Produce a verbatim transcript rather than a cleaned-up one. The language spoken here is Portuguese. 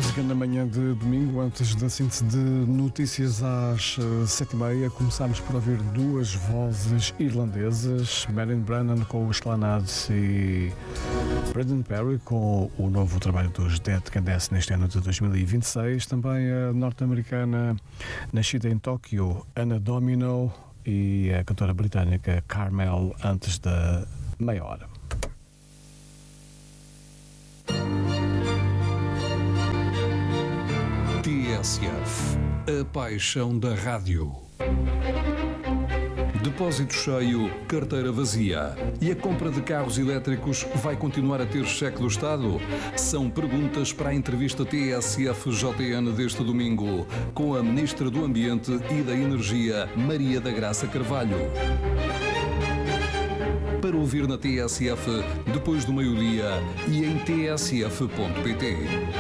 música na manhã de domingo, antes da síntese de notícias às uh, sete e meia. Começámos por ouvir duas vozes irlandesas, Marion Brennan com os Clannad e Brendan Perry com o novo trabalho dos Dead Can Dance neste ano de dois mil e vinte e seis. Também a norte-americana, nascida em Tóquio, Anna Domino, e a cantora britânica Carmel, antes da meia hora. T S F, a paixão da rádio. Depósito cheio, carteira vazia. E a compra de carros elétricos vai continuar a ter cheque do Estado? São perguntas para a entrevista T S F J N deste domingo, com a Ministra do Ambiente e da Energia, Maria da Graça Carvalho. Para ouvir na T S F, depois do meio-dia e em t s f ponto p t.